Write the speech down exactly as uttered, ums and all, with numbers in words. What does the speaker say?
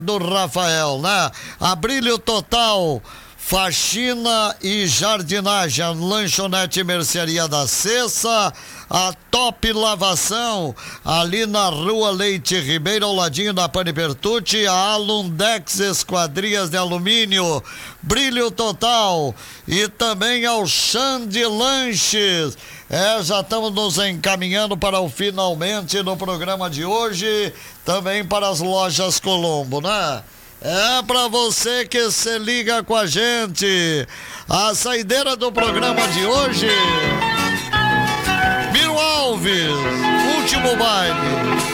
do Rafael, né? A Brilho Total, faxina e jardinagem, a Lanchonete e Mercearia da Cessa, a Top Lavação, ali na Rua Leite Ribeiro, ao ladinho da Pane Pertucci, a Alundex Esquadrias de Alumínio, Brilho Total, e também ao Xande Lanches. É, já estamos nos encaminhando para o finalmente no programa de hoje, também para as lojas Colombo, né? É para você que se liga com a gente. A saideira do programa de hoje, Miro Alves, Último Baile.